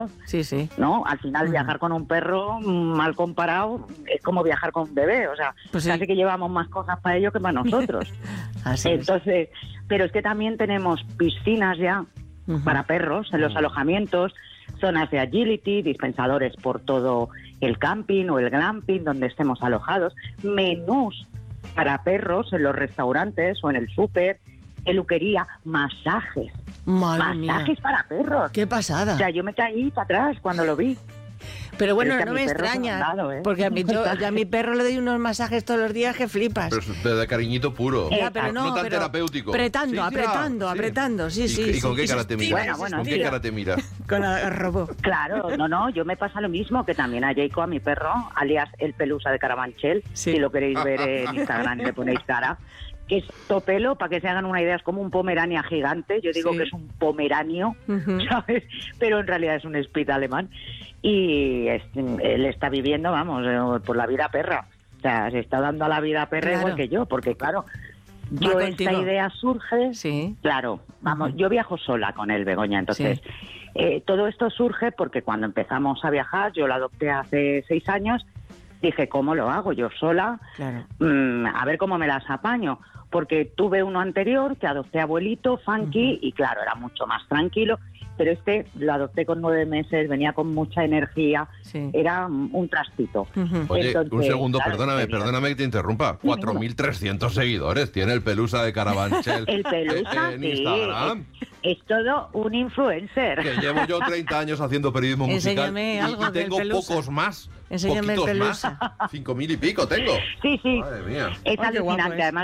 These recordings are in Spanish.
Sí, sí. ¿no? Al final viajar con un perro, mal comparado, es como viajar con un bebé, o sea, Pues sí. casi que llevamos más cosas para ellos que para nosotros. Así es. Entonces, pero es que también tenemos piscinas ya para perros en los alojamientos, zonas de agility, dispensadores por todo el camping o el glamping donde estemos alojados, menús para perros en los restaurantes o en el súper, peluquería, masajes. Madre mía. Masajes para perros. ¡Qué pasada! O sea, yo me caí para atrás cuando lo vi. Pero bueno, Pero es que no a me mi perro se lo extraña, han dado, ¿eh? porque yo a mi perro le doy unos masajes todos los días que flipas. Pero de cariñito puro. Ya, pero no tan terapéutico. Apretando, Sí, ya, apretando, sí. ¿Y con qué cara te mira? Bueno, ¿Con qué cara te mira? Con el robot. Claro, no, yo me pasa lo mismo que también a Jacob, a mi perro, alias el Pelusa de Carabanchel, Sí. si lo queréis ver en Instagram le ponéis cara, que es topelo, para que se hagan una idea, es como un pomerania gigante, yo digo Sí. que es un pomeranio, ¿sabes? Pero en realidad es un spitz alemán, y él está viviendo, vamos, por la vida perra, o sea, se está dando a la vida perra Claro. igual que yo, porque claro, Va yo contigo. esta idea surge, Sí. claro, vamos, yo viajo sola con él, Begoña, entonces... todo esto surge porque cuando empezamos a viajar, yo lo adopté hace 6 años, dije, ¿cómo lo hago yo sola? Claro. A ver cómo me las apaño. Porque tuve uno anterior que adopté abuelito, funky, y claro, era mucho más tranquilo, pero este lo adopté con 9 meses, venía con mucha energía, Sí. era un trastito. Oye, Entonces, un segundo, claro, perdóname que te interrumpa. 4.300 seguidores tiene el Pelusa de Carabanchel El Pelusa, en sí, Instagram. es todo un influencer. Que llevo yo 30 años haciendo periodismo musical Enséñame algo y tengo del Pelusa. pocos más. Enséñame el poquitos Pelusa. más. 5.000 y pico tengo. Sí, Madre mía. es Ay, qué guapo alucinante. es. Además,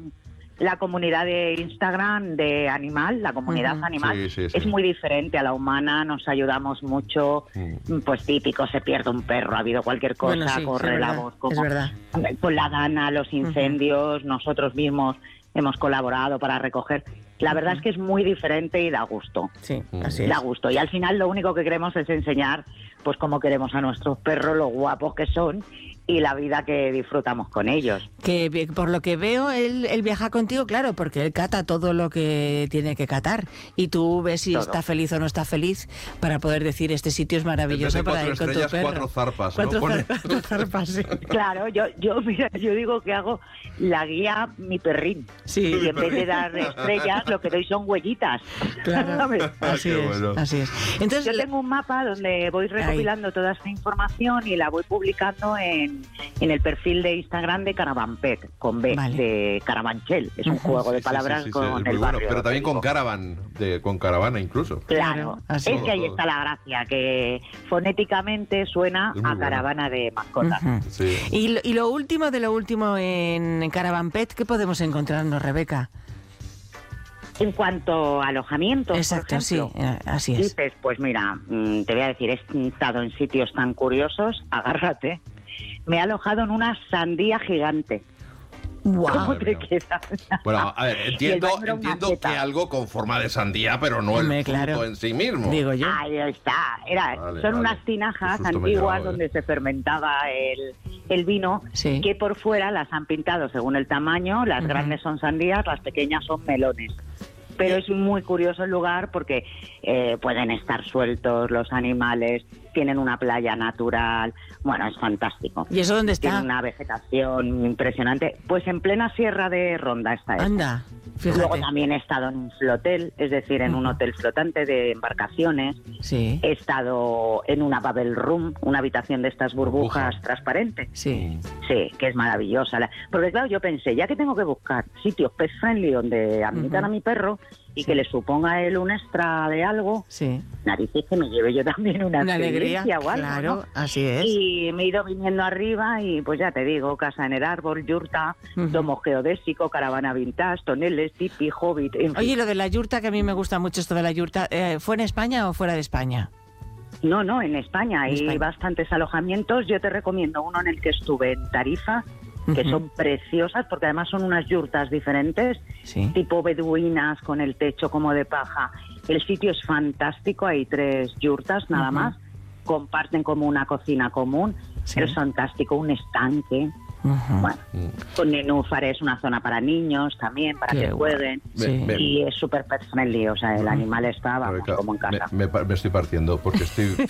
la comunidad de Instagram de Animal, la comunidad Animal, Sí. es muy diferente a la humana, nos ayudamos mucho, pues típico, se pierde un perro, ha habido cualquier cosa, Bueno, sí, corre es la verdad, voz, como es verdad. con la Dana, los incendios, nosotros mismos hemos colaborado para recoger. La verdad es que es muy diferente y da gusto. Sí, así es. Da gusto. Y al final lo único que queremos es enseñar pues cómo queremos a nuestros perros, lo guapos que son y la vida que disfrutamos con ellos. Que por lo que veo, él viaja contigo, claro, porque él cata todo lo que tiene que catar. Y tú ves si Todo. está feliz o no está feliz para poder decir, este sitio es maravilloso En vez de para ir 4 con tu estrellas, perro. 4 zarpas, ¿no? Pone. 4 zarpas, sí. Claro, mira, yo digo que hago la guía mi perrín. Sí. Y en vez de dar estrellas, lo que doy son huellitas. Claro, ¿Sabes? así Qué es, bueno. así es. Entonces, Yo tengo un mapa donde voy recopilando toda esta información y la voy publicando en el perfil de Instagram de Caravanpet, con B, Vale. de Carabanchel. Es un juego de palabras es con muy el bueno, barrio. pero también con donde caravan, con caravana incluso. Claro, así es es. que ahí Todo. está la gracia, que fonéticamente suena Es muy a bueno. caravana de mascotas. Ujú. Sí. Y lo último de lo último en Caravan Pet, ¿qué podemos encontrarnos, Rebeca? En cuanto a alojamientos, Exacto, por sí, ejemplo, así es. dices, pues mira, te voy a decir, he estado en sitios tan curiosos, agárrate. Me he alojado en una sandía gigante. ¿Cómo Wow. te queda? Bueno, a ver, Y el entiendo baño era una que maceta. algo con forma de sandía, pero no Hombre, el fruto claro. en sí mismo. Digo yo. Ahí está. Vale, son vale. unas tinajas Qué susto me he antiguas llevado, donde se fermentaba el vino, Sí. que por fuera las han pintado según el tamaño. Las grandes son sandías, las pequeñas son melones. Pero es muy curioso el lugar porque pueden estar sueltos los animales, tienen una playa natural, bueno, es fantástico. ¿Y eso dónde Tiene está? una vegetación impresionante. Pues en plena sierra de Ronda está esto. Anda, Luego fíjate. también he estado en un flotel, es decir, en un hotel flotante de embarcaciones. Sí, He estado en una bubble room, una habitación de estas burbujas transparentes. sí. Sí, que es maravillosa. Porque claro, yo pensé, ya que tengo que buscar sitios pet friendly donde admitan a mi perro y que le suponga a él un extra de algo, Sí. narices que me lleve yo también una alegría, experiencia o algo, claro, ¿no? así es. Y me he ido viniendo arriba y pues ya te digo, casa en el árbol, yurta, domo geodésico, caravana vintage, toneles, tipi, hobbit, en fin. Oye, lo de la yurta, que a mí me gusta mucho esto de la yurta, ¿fue en España o fuera de España? No, en España hay España. bastantes alojamientos. Yo te recomiendo uno en el que estuve en Tarifa, que son preciosas, porque además son unas yurtas diferentes, Sí. tipo beduinas, con el techo como de paja. El sitio es fantástico, hay 3 yurtas nada más, comparten como una cocina común, Sí. es fantástico, un estanque, bueno, con nenúfares, una zona para niños también, para Qué que guay. jueguen. Sí. Y es súper pet friendly, o sea, el animal está, vamos, Rebeca, como en casa. me estoy partiendo porque estoy